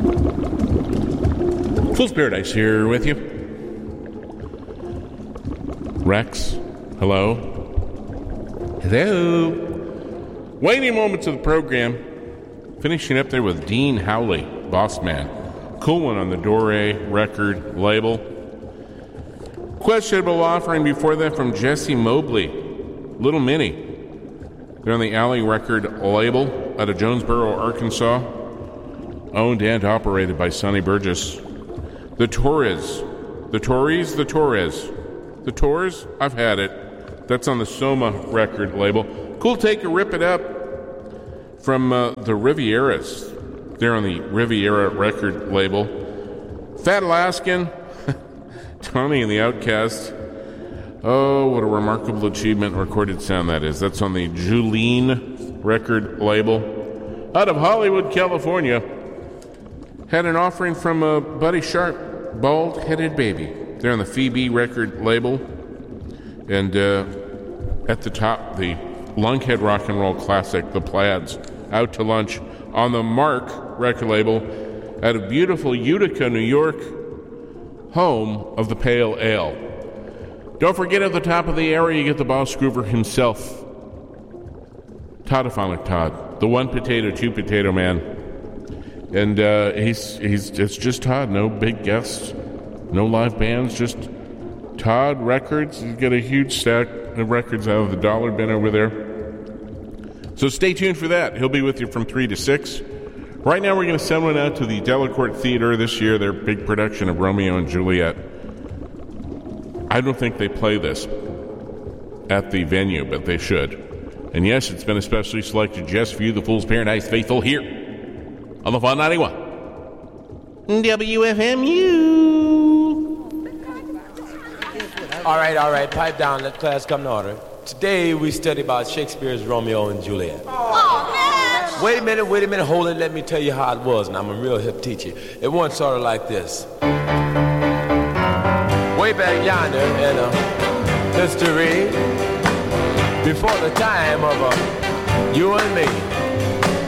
Fool's Paradise here with you. Rex, hello. Hello. Waning moments of the program. Finishing up there with Dean Howley, Boss Man. Cool one on the Dore record label. Questionable offering before that from Jesse Mobley, Little Minnie. They're on the Alley record label out of Jonesboro, Arkansas. Owned and operated by Sonny Burgess. The Torres. The Torres? I've had it. That's on the Soma record label. Cool Take a Rip It Up from the Rivieras. They're on the Riviera record label. Fat Alaskan. Tommy and the Outcast. Oh, what a remarkable achievement recorded sound that is. That's on the Julene record label. Out of Hollywood, California. Had an offering from Buddy Sharp. Bald-Headed Baby. They're on the Phoebe record label. And at the top, the Lunkhead rock and roll classic, The Plaids, Out to Lunch, on the Mark record label out of beautiful Utica, New York, home of the Pale Ale. Don't forget, at the top of the area, you get the Boss Groover himself, Toddophonic Todd, the one potato, two potato man. And it's just Todd, no big guests, no live bands, just Todd Records. You get a huge stack of records out of the dollar bin over there. So stay tuned for that. He'll be with you from 3 to 6. Right now we're going to send one out to the Delacorte Theater this year, their big production of Romeo and Juliet. I don't think they play this at the venue, but they should. And yes, it's been especially selected just for you, the Fool's Paradise faithful, here on the Fun 91 WFMU. All right, pipe down, let class come to order. Today we study about Shakespeare's Romeo and Juliet. Oh, man! Wait a minute, hold it, let me tell you how it was, and I'm a real hip teacher. It went sort of like this. Way back yonder in history, before the time of you and me,